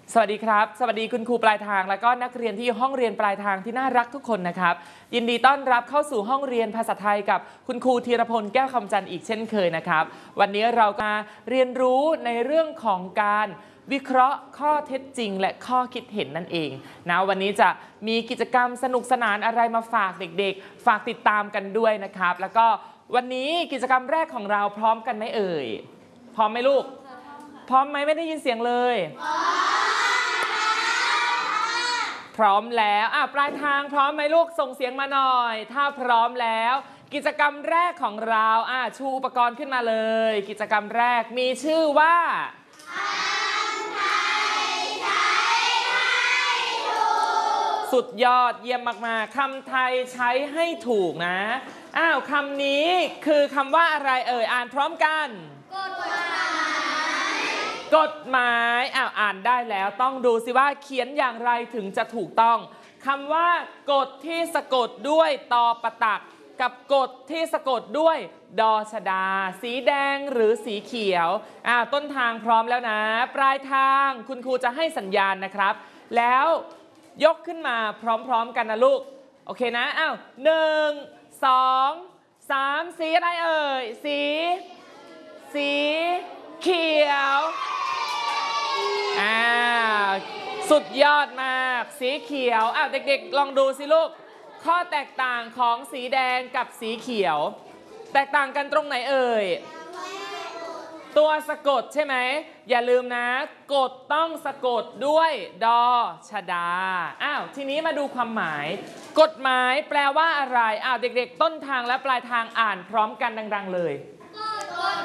สวัสดีครับสวัสดีคุณครูปลายทางและก็นักเรียนที่ห้องเรียนปลายทางที่น่ารักทุกคนนะครับยินดีต้อนรับเข้าสู่ห้องเรียนภาษาไทยกับคุณครูธีรพลแก้วคำจันทร์อีกเช่นเคยนะครับวันนี้เรามาเรียนรู้ในเรื่องของการวิเคราะห์ข้อเท็จจริงและข้อคิดเห็นนั่นเองนะวันนี้จะมีกิจกรรมสนุกสนานอะไรมาฝากเด็กๆฝากติดตามกันด้วยนะครับแล้วก็วันนี้กิจกรรมแรกของเราพร้อมกันไหมเอ่ยพร้อมไหมลูกพร้อมไหมไม่ได้ยินเสียงเลยพร้อมแล้วปลายทางพร้อมไหมลูกส่งเสียงมาหน่อยถ้าพร้อมแล้วกิจกรรมแรกของเราชูอุปกรณ์ขึ้นมาเลยกิจกรรมแรกมีชื่อว่าคำไทยใช้ให้ถูกสุดยอดเยี่ยมมากๆคำไทยใช้ให้ถูกนะคำนี้คือคำว่าอะไรเอ่ยอ่านพร้อมกันกฎหมายอ่านได้แล้วต้องดูสิว่าเขียนอย่างไรถึงจะถูกต้องคำว่ากฎที่สะกดด้วยตอปตักกับกฎที่สะกดด้วยดอชดาสีแดงหรือสีเขียวต้นทางพร้อมแล้วนะปลายทางคุณครูจะให้สัญญาณนะครับแล้วยกขึ้นมาพร้อมๆกันนะลูกโอเคนะ1 2 3สีอะไรเอ่ยสีเขียวสุดยอดมากสีเขียวเด็กๆลองดูสิลูกข้อแตกต่างของสีแดงกับสีเขียวแตกต่างกันตรงไหนเอ่ยตัวสะกดใช่ไหมอย่าลืมนะกฎต้องสะกดด้วยดอชดาทีนี้มาดูความหมายกฎหมายแปลว่าอะไรเด็กๆต้นทางและปลายทางอ่านพร้อมกันดังๆเลย